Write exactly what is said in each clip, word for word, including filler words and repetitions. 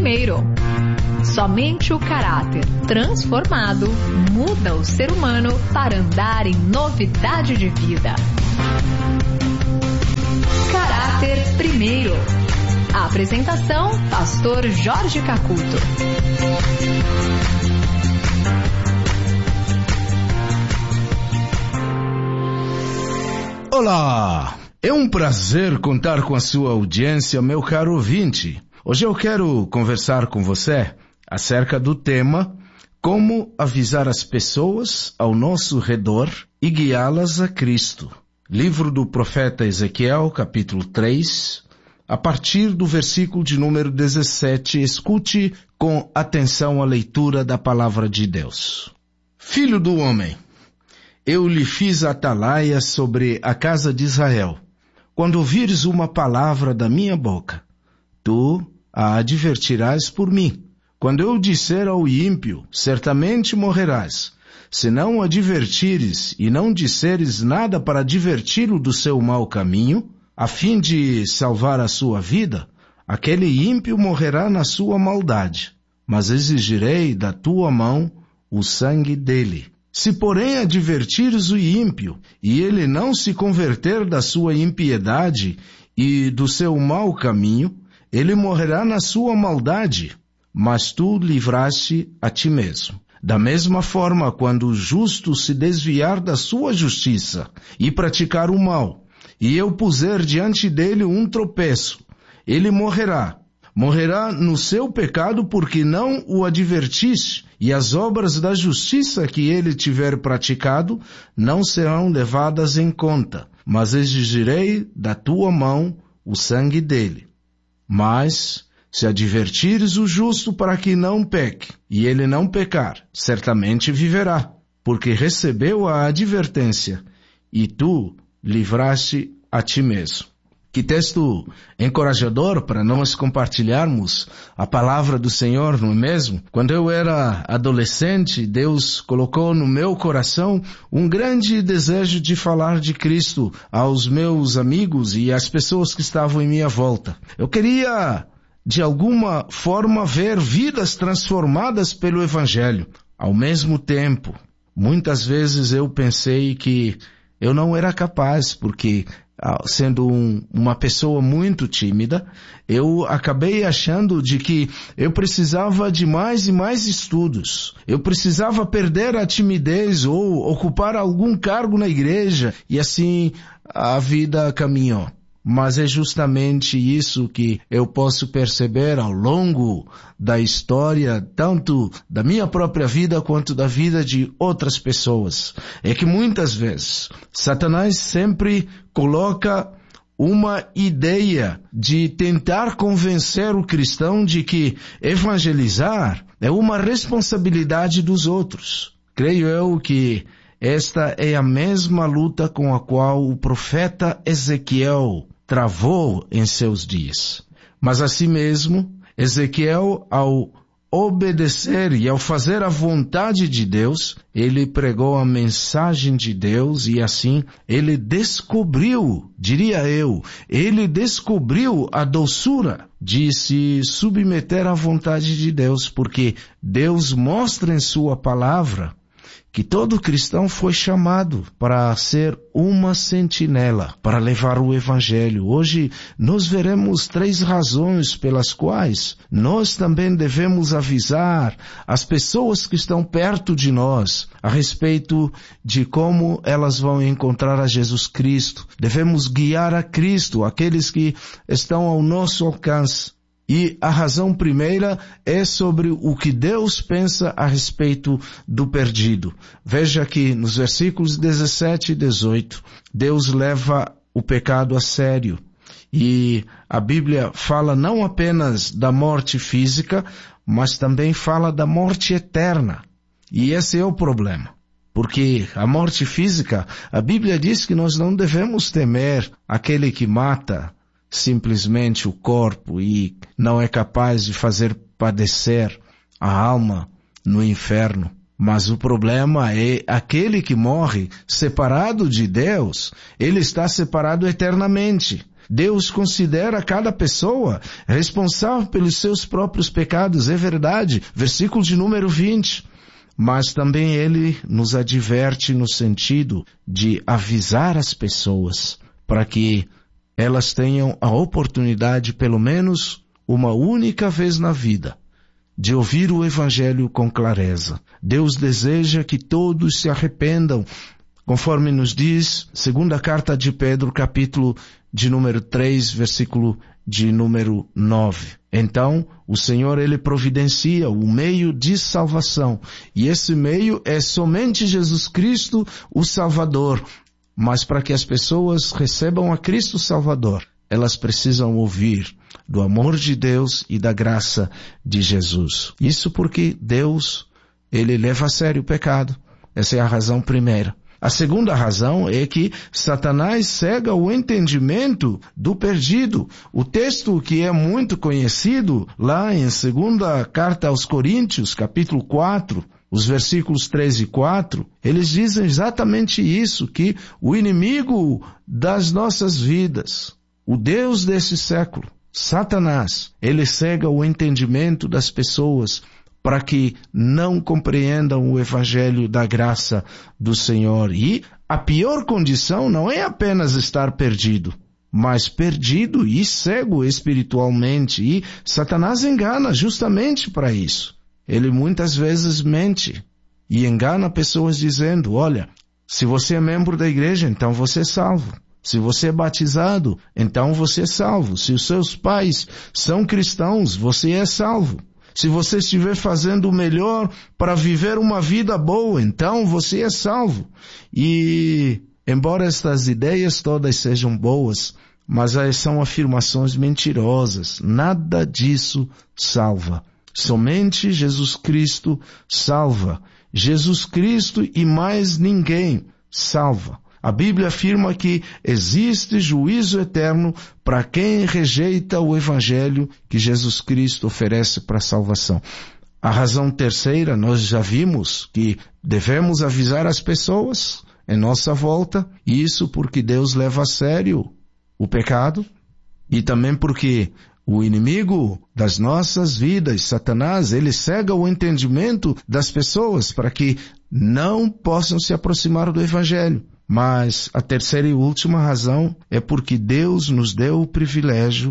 primeiro. Somente o caráter transformado muda o ser humano para andar em novidade de vida. Caráter primeiro. A apresentação, pastor Jorge Cacuto. Olá! É um prazer contar com a sua audiência, meu caro ouvinte. Hoje eu quero conversar com você acerca do tema Como avisar as pessoas ao nosso redor e guiá-las a Cristo. Livro do profeta Ezequiel, capítulo três, a partir do versículo de número dezessete, escute com atenção a leitura da palavra de Deus. Filho do homem, eu lhe fiz atalaia sobre a casa de Israel. Quando ouvires uma palavra da minha boca, tu a advertirás por mim. Quando eu disser ao ímpio, certamente morrerás. Se não o advertires e não disseres nada para adverti-lo do seu mau caminho, a fim de salvar a sua vida, aquele ímpio morrerá na sua maldade, mas exigirei da tua mão o sangue dele. Se, porém, advertires o ímpio, e ele não se converter da sua impiedade e do seu mau caminho, ele morrerá na sua maldade, mas tu livraste a ti mesmo. Da mesma forma, quando o justo se desviar da sua justiça e praticar o mal, e eu puser diante dele um tropeço, ele morrerá. Morrerá no seu pecado porque não o advertiste, e as obras da justiça que ele tiver praticado não serão levadas em conta, mas exigirei da tua mão o sangue dele. Mas, se advertires o justo para que não peque, e ele não pecar, certamente viverá, porque recebeu a advertência, e tu livraste a ti mesmo. Que texto encorajador para nós compartilharmos a palavra do Senhor, não é mesmo? Quando eu era adolescente, Deus colocou no meu coração um grande desejo de falar de Cristo aos meus amigos e às pessoas que estavam em minha volta. Eu queria, de alguma forma, ver vidas transformadas pelo Evangelho. Ao mesmo tempo, muitas vezes eu pensei que eu não era capaz, porque sendo um, uma pessoa muito tímida, eu acabei achando de que eu precisava de mais e mais estudos. Eu precisava perder a timidez ou ocupar algum cargo na igreja, e assim a vida caminhou. Mas é justamente isso que eu posso perceber ao longo da história, tanto da minha própria vida quanto da vida de outras pessoas. É que muitas vezes Satanás sempre coloca uma ideia de tentar convencer o cristão de que evangelizar é uma responsabilidade dos outros. Creio eu que esta é a mesma luta com a qual o profeta Ezequiel travou em seus dias. Mas assim mesmo, Ezequiel, ao obedecer e ao fazer a vontade de Deus, ele pregou a mensagem de Deus e assim ele descobriu, diria eu, ele descobriu a doçura de se submeter à vontade de Deus, porque Deus mostra em sua palavra que todo cristão foi chamado para ser uma sentinela, para levar o Evangelho. Hoje nós veremos três razões pelas quais nós também devemos avisar as pessoas que estão perto de nós a respeito de como elas vão encontrar a Jesus Cristo. Devemos guiar a Cristo, aqueles que estão ao nosso alcance. E a razão primeira é sobre o que Deus pensa a respeito do perdido. Veja que nos versículos dezessete e dezoito, Deus leva o pecado a sério. E a Bíblia fala não apenas da morte física, mas também fala da morte eterna. E esse é o problema. Porque a morte física, a Bíblia diz que nós não devemos temer aquele que mata simplesmente o corpo e não é capaz de fazer padecer a alma no inferno. Mas o problema é aquele que morre separado de Deus, ele está separado eternamente. Deus considera cada pessoa responsável pelos seus próprios pecados, é verdade. Versículo de número vinte. Mas também ele nos adverte no sentido de avisar as pessoas para que elas tenham a oportunidade, pelo menos uma única vez na vida, de ouvir o Evangelho com clareza. Deus deseja que todos se arrependam, conforme nos diz segunda carta de Pedro, capítulo de número três, versículo de número nove. Então, o Senhor, Ele providencia o meio de salvação. E esse meio é somente Jesus Cristo, o Salvador. Mas para que as pessoas recebam a Cristo Salvador, elas precisam ouvir do amor de Deus e da graça de Jesus. Isso porque Deus, Ele leva a sério o pecado. Essa é a razão primeira. A segunda razão é que Satanás cega o entendimento do perdido. O texto que é muito conhecido lá em segunda carta aos Coríntios, capítulo quatro, os versículos três e quatro, eles dizem exatamente isso, que o inimigo das nossas vidas, o Deus desse século, Satanás, ele cega o entendimento das pessoas para que não compreendam o Evangelho da graça do Senhor. E a pior condição não é apenas estar perdido, mas perdido e cego espiritualmente. E Satanás engana justamente para isso. Ele muitas vezes mente e engana pessoas dizendo, olha, se você é membro da igreja, então você é salvo. Se você é batizado, então você é salvo. Se os seus pais são cristãos, você é salvo. Se você estiver fazendo o melhor para viver uma vida boa, então você é salvo. E, embora estas ideias todas sejam boas, mas são afirmações mentirosas. Nada disso salva. Somente Jesus Cristo salva. Jesus Cristo e mais ninguém salva. A Bíblia afirma que existe juízo eterno para quem rejeita o Evangelho que Jesus Cristo oferece para a salvação. A razão terceira, nós já vimos que devemos avisar as pessoas em nossa volta, isso porque Deus leva a sério o pecado e também porque o inimigo das nossas vidas, Satanás, ele cega o entendimento das pessoas para que não possam se aproximar do Evangelho. Mas a terceira e última razão é porque Deus nos deu o privilégio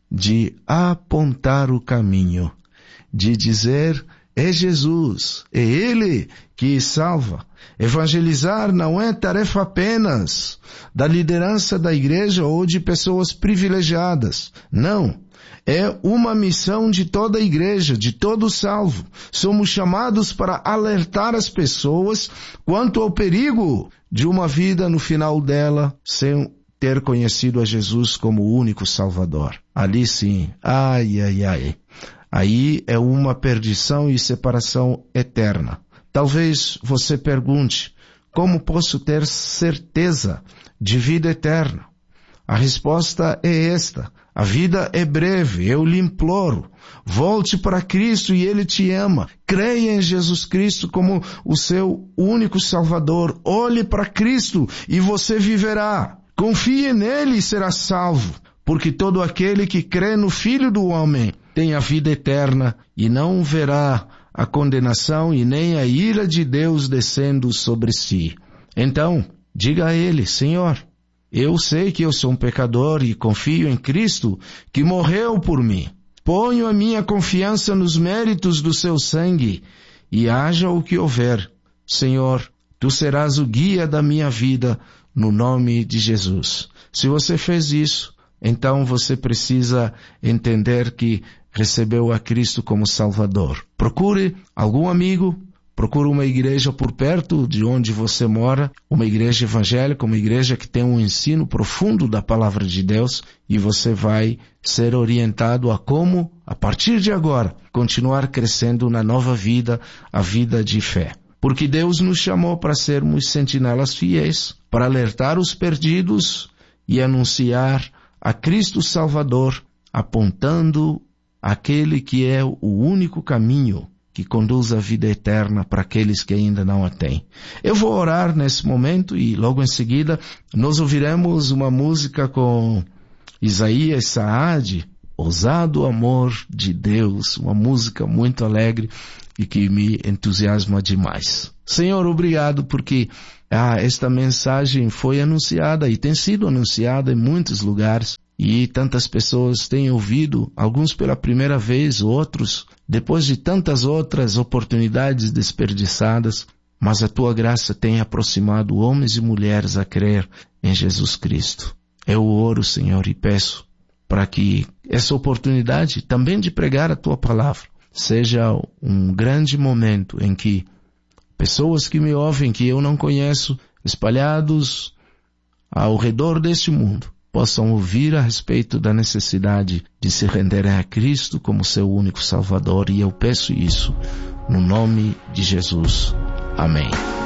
de apontar o caminho, de dizer, é Jesus, é Ele que salva. Evangelizar não é tarefa apenas da liderança da igreja ou de pessoas privilegiadas. Não. É uma missão de toda a igreja, de todo salvo. Somos chamados para alertar as pessoas quanto ao perigo de uma vida no final dela sem ter conhecido a Jesus como o único Salvador. Ali sim, ai, ai, ai. Aí é uma perdição e separação eterna. Talvez você pergunte, como posso ter certeza de vida eterna? A resposta é esta. A vida é breve, eu lhe imploro. Volte para Cristo e Ele te ama. Creia em Jesus Cristo como o seu único Salvador. Olhe para Cristo e você viverá. Confie nele e será salvo. Porque todo aquele que crê no Filho do Homem tem a vida eterna e não verá a condenação e nem a ira de Deus descendo sobre si. Então, diga a Ele, Senhor, eu sei que eu sou um pecador e confio em Cristo que morreu por mim. Ponho a minha confiança nos méritos do seu sangue e haja o que houver. Senhor, tu serás o guia da minha vida no nome de Jesus. Se você fez isso, então você precisa entender que recebeu a Cristo como Salvador. Procure algum amigo, procure uma igreja por perto de onde você mora, uma igreja evangélica, uma igreja que tem um ensino profundo da palavra de Deus, e você vai ser orientado a como, a partir de agora, continuar crescendo na nova vida, a vida de fé. Porque Deus nos chamou para sermos sentinelas fiéis, para alertar os perdidos e anunciar a Cristo Salvador, apontando aquele que é o único caminho que conduz à vida eterna para aqueles que ainda não a têm. Eu vou orar nesse momento e logo em seguida nós ouviremos uma música com Isaías Saad, Ousado Amor de Deus, uma música muito alegre e que me entusiasma demais. Senhor, obrigado porque ah, esta mensagem foi anunciada e tem sido anunciada em muitos lugares e tantas pessoas têm ouvido, alguns pela primeira vez, outros depois de tantas outras oportunidades desperdiçadas, mas a tua graça tem aproximado homens e mulheres a crer em Jesus Cristo. Eu oro, Senhor, e peço para que essa oportunidade também de pregar a tua palavra seja um grande momento em que pessoas que me ouvem, que eu não conheço, espalhados ao redor deste mundo, possam ouvir a respeito da necessidade de se renderem a Cristo como seu único Salvador, e eu peço isso no nome de Jesus. Amém.